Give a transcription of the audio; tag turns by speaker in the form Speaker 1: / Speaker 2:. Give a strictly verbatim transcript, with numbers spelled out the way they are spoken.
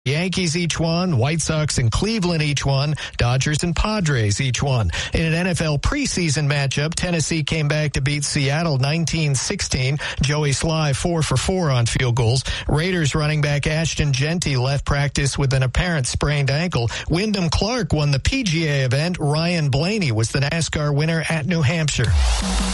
Speaker 1: Yankees each won, White Sox and Cleveland each won, Dodgers and Padres each won. In an N F L preseason matchup, Tennessee came back to beat Seattle nineteen sixteen. Joey Sly four for four on field goals. Raiders running back Ashton Genty left practice with an apparent sprained ankle. Wyndham Clark won the P G A event. Ryan Blaney was the NASCAR winner at New Hampshire.